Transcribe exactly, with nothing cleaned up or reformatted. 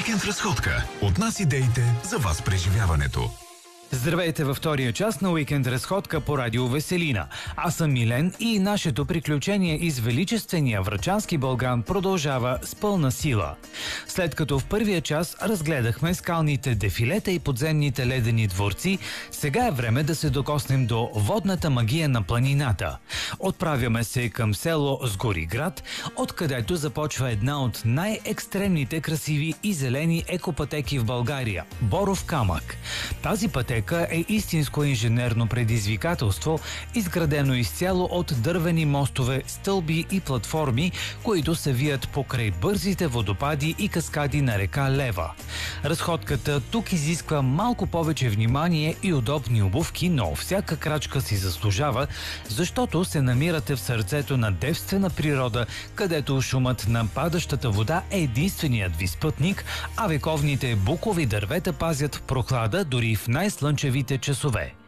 Уикенд разходка. От нас идеите за вас преживяването. Здравейте във втория част на Уикенд разходка по радио Веселина. Аз съм Милен и нашето приключение из величествения Врачански Болград продължава с пълна сила. След като в първия час разгледахме скалните дефилета и подземните ледени дворци, сега е време да се докоснем до водната магия на планината. Отправяме се към село Сгориград, откъдето започва една от най-екстремните красиви и зелени екопътеки в България – Боров камък. Тази пътека е истинско инженерно предизвикателство, изградено изцяло от дървени мостове, стълби и платформи, които се вият покрай бързите водопади и каскади на река Лева. Разходката тук изисква малко повече внимание и удобни обувки, но всяка крачка си заслужава, защото се намирате в сърцето на девствена природа, където шумът на падащата вода е единственият ви спътник, а вековните букови дървета пазят в прохлада дори в най-слънчевите часове.